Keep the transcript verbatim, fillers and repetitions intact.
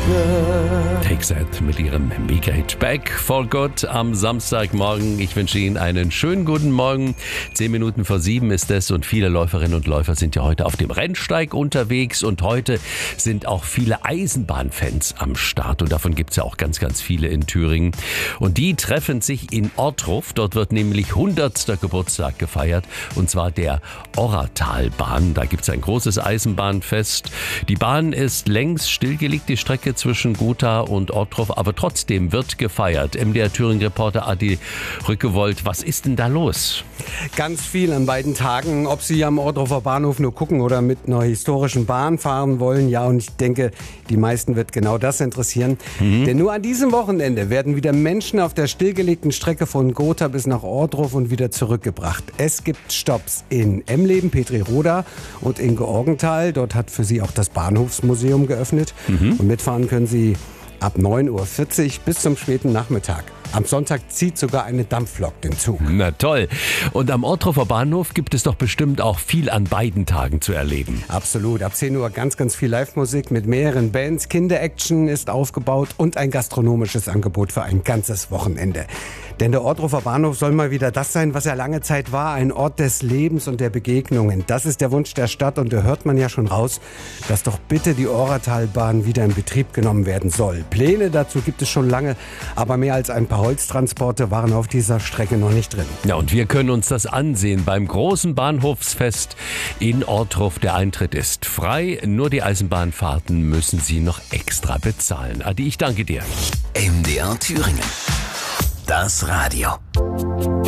Take That mit ihrem Mega-Hit Back for Good am Samstagmorgen. Ich wünsche Ihnen einen schönen guten Morgen. Zehn Minuten vor sieben ist es und viele Läuferinnen und Läufer sind ja heute auf dem Rennsteig unterwegs und heute sind auch viele Eisenbahnfans am Start und davon gibt es ja auch ganz, ganz viele in Thüringen. Und die treffen sich in Ortruf. Dort wird nämlich hundertster Geburtstag gefeiert und zwar der Orratalbahn. Da gibt es ein großes Eisenbahnfest. Die Bahn ist längst stillgelegt, die Strecke zwischen Gotha und Ortruf, aber trotzdem wird gefeiert. M D R Thüringen-Reporter Adi Rückewold, was ist denn da los? Ganz viel an beiden Tagen, ob Sie am Ortrufer Bahnhof nur gucken oder mit einer historischen Bahn fahren wollen. Ja, und ich denke, die meisten wird genau das interessieren. Mhm. Denn nur an diesem Wochenende werden wieder Menschen auf der stillgelegten Strecke von Gotha bis nach Ortruf und wieder zurückgebracht. Es gibt Stopps in Emleben, Petriroda und in Georgenthal. Dort hat für Sie auch das Bahnhofsmuseum geöffnet. Mhm. Und mitfahren können Sie ab neun Uhr vierzig bis zum späten Nachmittag. Am Sonntag zieht sogar eine Dampflok den Zug. Na toll. Und am Ortrufer Bahnhof gibt es doch bestimmt auch viel an beiden Tagen zu erleben. Absolut. Ab zehn Uhr ganz, ganz viel Live-Musik mit mehreren Bands. Kinder-Action ist aufgebaut und ein gastronomisches Angebot für ein ganzes Wochenende. Denn der Ortrufer Bahnhof soll mal wieder das sein, was er lange Zeit war. Ein Ort des Lebens und der Begegnungen. Das ist der Wunsch der Stadt und da hört man ja schon raus, dass doch bitte die Orratalbahn wieder in Betrieb genommen werden soll. Pläne dazu gibt es schon lange, aber mehr als ein paar Holztransporte waren auf dieser Strecke noch nicht drin. Ja, und wir können uns das ansehen beim großen Bahnhofsfest in Ortruf. Der Eintritt ist frei, nur die Eisenbahnfahrten müssen Sie noch extra bezahlen. Adi, ich danke dir. M D R Thüringen. Das Radio.